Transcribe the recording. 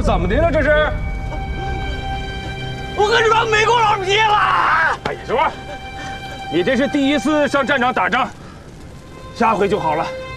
怎么的了？这是？ 我可是把美国佬劈了！ 哎呀，行吧，你这是第一次上战场打仗，下回就好了。